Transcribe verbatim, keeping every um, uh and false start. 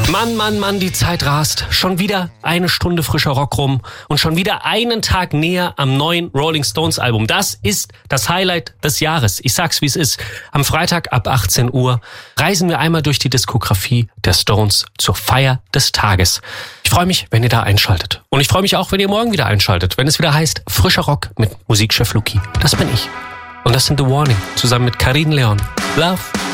Mann, Mann, Mann, die Zeit rast. Schon wieder eine Stunde frischer Rock rum und schon wieder einen Tag näher am neuen Rolling Stones Album. Das ist das Highlight des Jahres. Ich sag's, wie es ist. Am Freitag ab achtzehn Uhr reisen wir einmal durch die Diskografie der Stones zur Feier des Tages. Ich freue mich, wenn ihr da einschaltet. Und ich freue mich auch, wenn ihr morgen wieder einschaltet, wenn es wieder heißt Frischer Rock mit Musikchef Luki. Das bin ich. Und das sind The Warning zusammen mit Karin Leon. Love.